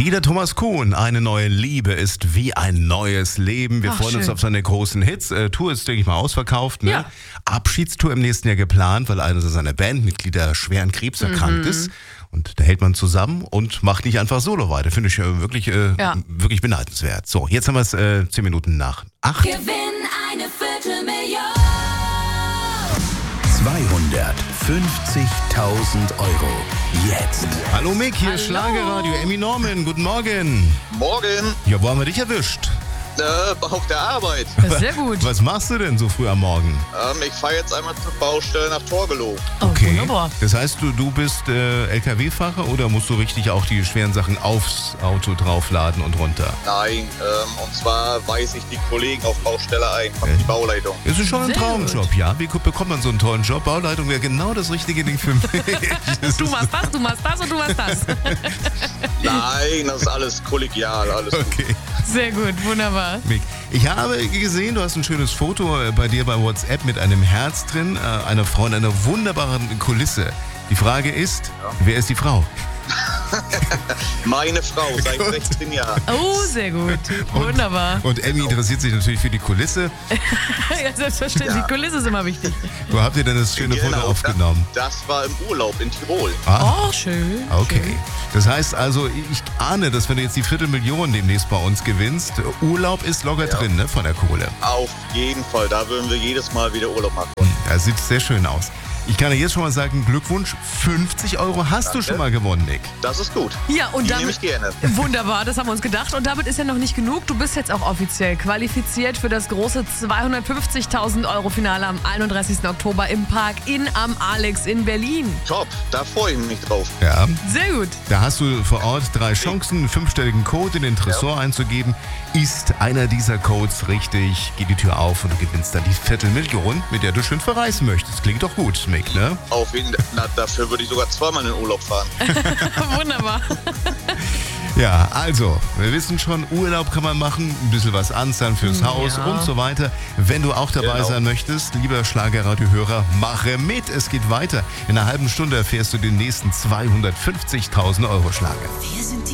Der Thomas Kuhn, eine neue Liebe ist wie ein neues Leben. Wir freuen uns auf seine großen Hits. Tour ist, denke ich mal, ausverkauft. Ne? Ja. Abschiedstour im nächsten Jahr geplant, weil einer seiner Bandmitglieder schwer an Krebs erkrankt ist. Und da hält man zusammen und macht nicht einfach solo weiter. Finde ich wirklich beneidenswert. So, jetzt haben wir es 10 Minuten nach 8. Gewinn eine Viertelmillion. 250.000 Euro. Jetzt. Hallo Mick, hier ist Hallo. Schlagerradio. Emmy Norman, guten Morgen. Morgen, Ja, wo haben wir dich erwischt? auf der Arbeit. Sehr gut. Was machst du denn so früh am Morgen? Ich fahre jetzt einmal zur Baustelle nach Torgelow. Okay. Wunderbar. Das heißt, du bist LKW-Fahrer oder musst du richtig auch die schweren Sachen aufs Auto draufladen und runter? Nein, und zwar weise ich die Kollegen auf Baustelle ein, von die Bauleitung. Es ist schon ein Sehr Traumjob, ja. Wie bekommt man so einen tollen Job? Bauleitung wäre genau das richtige Ding für mich. Du machst das und du machst das. Nein, das ist alles kollegial, alles gut. Okay, Sehr gut, wunderbar. Mick. Ich habe gesehen, du hast ein schönes Foto bei dir bei WhatsApp mit einem Herz drin, einer Frau in einer wunderbaren Kulisse. Die Frage ist, wer ist die Frau? Meine Frau, seit 16 Jahren. Oh, sehr gut. Wunderbar. Und Emmy interessiert sich natürlich für die Kulisse. Ja, selbstverständlich. Ja. Die Kulisse ist immer wichtig. Wo habt ihr denn das schöne Foto aufgenommen? Das war im Urlaub in Tirol. Oh, schön. Okay. Das heißt also, ich ahne, dass wenn du jetzt die Viertelmillion demnächst bei uns gewinnst, Urlaub ist locker drin, ne, von der Kohle. Auf jeden Fall, da würden wir jedes Mal wieder Urlaub machen. Das sieht sehr schön aus. Ich kann dir jetzt schon mal sagen, Glückwunsch, 50 Euro hast du schon mal gewonnen, Nick. Das ist gut. Ja, und Die damit, nehme ich gerne. Wunderbar, das haben wir uns gedacht. Und damit ist ja noch nicht genug. Du bist jetzt auch offiziell qualifiziert für das große 250.000 Euro Finale am 31. Oktober im Park am Alex in Berlin. Top, da freue ich mich drauf. Ja, Sehr gut. da hast du vor Ort 3 Chancen, einen 5-stelligen Code in den Tresor einzugeben. Ist einer dieser Codes richtig, geht die Tür auf und du gewinnst dann die Viertelmillion, mit der du schön verreisen möchtest. Klingt doch gut, Mick, ne? Auf jeden Fall, dafür würde ich sogar zweimal in den Urlaub fahren. Wunderbar. Ja, also, wir wissen schon, Urlaub kann man machen, ein bisschen was anzahlen fürs Haus Ja. und so weiter. Wenn du auch dabei Genau. sein möchtest, lieber Schlagerradio-Hörer, mache mit, es geht weiter. In einer halben Stunde erfährst du den nächsten 250.000 Euro Schlager. Wir sind